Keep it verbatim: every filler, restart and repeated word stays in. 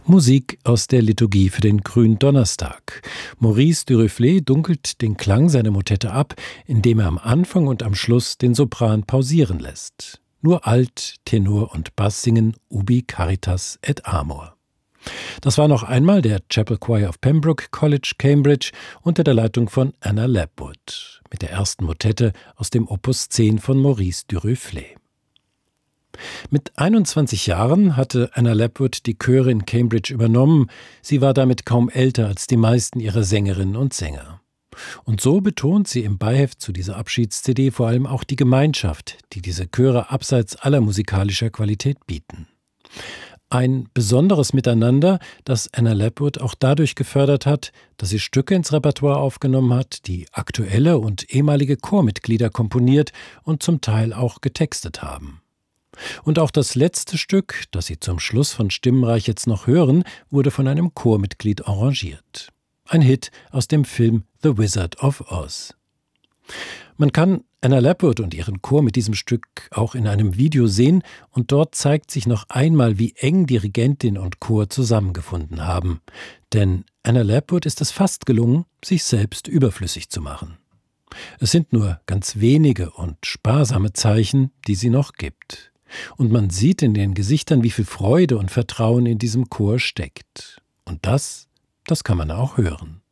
Musik aus der Liturgie für den Gründonnerstag. Maurice Duruflé dunkelt den Klang seiner Motette ab, indem er am Anfang und am Schluss den Sopran pausieren lässt. Nur Alt, Tenor und Bass singen Ubi Caritas et Amor. Das war noch einmal der Chapel Choir of Pembroke College, Cambridge, unter der Leitung von Anna Lapwood, mit der ersten Motette aus dem Opus zehn von Maurice Duruflé. Mit einundzwanzig Jahren hatte Anna Lapwood die Chöre in Cambridge übernommen. Sie war damit kaum älter als die meisten ihrer Sängerinnen und Sänger. Und so betont sie im Beiheft zu dieser Abschieds-C D vor allem auch die Gemeinschaft, die diese Chöre abseits aller musikalischer Qualität bieten. Ein besonderes Miteinander, das Anna Lapwood auch dadurch gefördert hat, dass sie Stücke ins Repertoire aufgenommen hat, die aktuelle und ehemalige Chormitglieder komponiert und zum Teil auch getextet haben. Und auch das letzte Stück, das Sie zum Schluss von Stimmenreich jetzt noch hören, wurde von einem Chormitglied arrangiert. Ein Hit aus dem Film The Wizard of Oz. Man kann Anna Lapwood und ihren Chor mit diesem Stück auch in einem Video sehen, und dort zeigt sich noch einmal, wie eng Dirigentin und Chor zusammengefunden haben. Denn Anna Lapwood ist es fast gelungen, sich selbst überflüssig zu machen. Es sind nur ganz wenige und sparsame Zeichen, die sie noch gibt. Und man sieht in den Gesichtern, wie viel Freude und Vertrauen in diesem Chor steckt. Und das, das kann man auch hören.